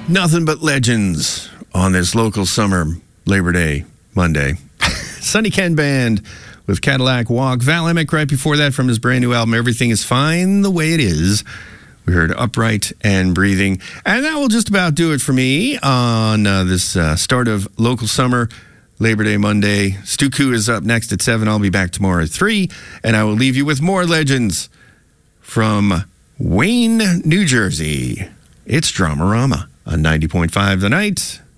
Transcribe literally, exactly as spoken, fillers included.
Nothing but legends on this local summer Labor Day Monday. Sonny Ken Band with Cadillac Walk. Val Emick right before that from his brand new album, Everything is Fine the Way It Is. We heard Upright and Breathing. And that will just about do it for me on uh, this uh, start of local summer Labor Day Monday. Stu Ku is up next at seven. I'll be back tomorrow at three. And I will leave you with more legends from Wayne, New Jersey. It's Dramarama on ninety point five The Night.